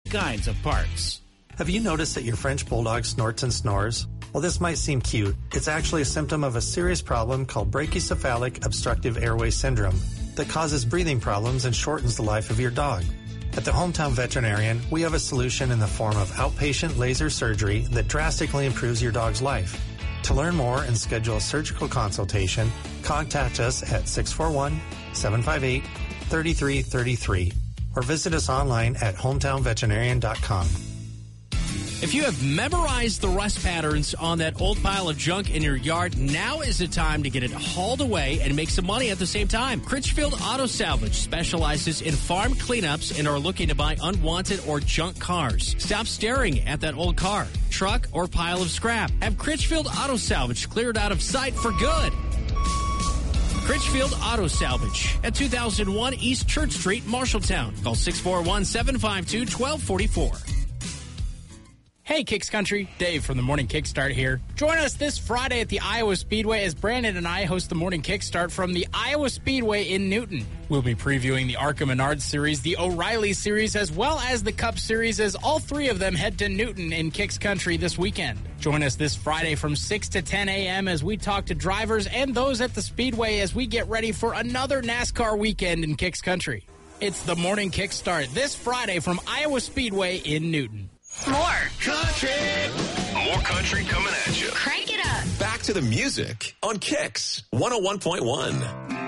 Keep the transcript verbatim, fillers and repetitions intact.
kinds of parts. Have you noticed that your French bulldog snorts and snores? Well, this might seem cute. It's actually a symptom of a serious problem called brachycephalic obstructive airway syndrome that causes breathing problems and shortens the life of your dog. At the Hometown Veterinarian, we have a solution in the form of outpatient laser surgery that drastically improves your dog's life. To learn more and schedule a surgical consultation, contact us at six four one, seven five eight, three three three three or visit us online at hometown veterinarian dot com. If you have memorized the rust patterns on that old pile of junk in your yard, now is the time to get it hauled away and make some money at the same time. Critchfield Auto Salvage specializes in farm cleanups and are looking to buy unwanted or junk cars. Stop staring at that old car, truck, or pile of scrap. Have Critchfield Auto Salvage cleared out of sight for good. Critchfield Auto Salvage at two thousand one East Church Street, Marshalltown. Call six four one, seven five two, one two four four. Hey, Kicks Country, Dave from the Morning Kickstart here. Join us this Friday at the Iowa Speedway as Brandon and I host the Morning Kickstart from the Iowa Speedway in Newton. We'll be previewing the ARCA Menard Series, the O'Reilly Series, as well as the Cup Series, as all three of them head to Newton in Kicks Country this weekend. Join us this Friday from six to ten a.m. as we talk to drivers and those at the Speedway as we get ready for another NASCAR weekend in Kicks Country. It's the Morning Kickstart this Friday from Iowa Speedway in Newton. More country. More country coming at you. Crank it up. Back to the music on Kicks one oh one point one.